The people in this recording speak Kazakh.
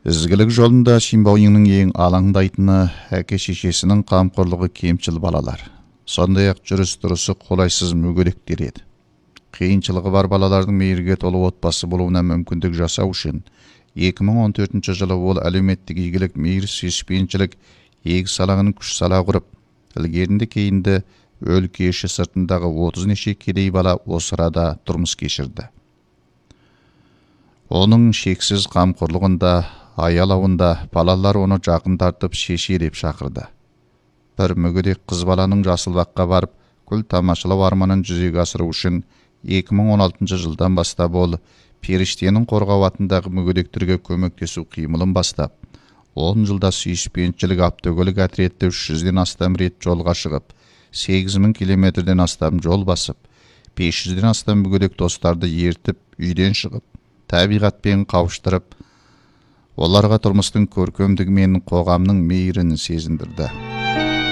Ізгілік жолында Симбауыңның ең алаңдайтыны әке шешесінің қамқорлығы кемшіл балалар. Сондай-ақ жүріс-тұрысы қолайсыз мүгедектер еді. Қиыншылығы бар балалардың мейірге толы отбасы болуына мүмкіндік жасау үшін 2014 жылы ол әлеуметтік игілік, мейір, сүйіспеншілік егіс салағының күш сала құрып, ілгерінді кейінді өлке іші сыртындағы 30 неше кедей бала осы арада тұрмыс кешірді. Оның шексіз қамқорлығында, аялауында балалар оны жақын тартып шеше деп шақырды. Бір мүгедек қыз баланың Жасылбаққа барып, гүл тамашалау арманын жүзеге асыру үшін 2016 жылдан бастап ол періштенің қорғау атындағы мүгедектерге көмектесу қимылын бастап, 10 жылда сүйіспеншілік автокөлік отряды 300-ден астам рет жолға шығып, 8000 километрден астам жол басып, 500-ден астам мүгедек достарды ертіп, үйден шығып, табиғатпен қауыштырып, оларға тұрмыстың көркемдігі мен қоғамның мейірін сезіндірді.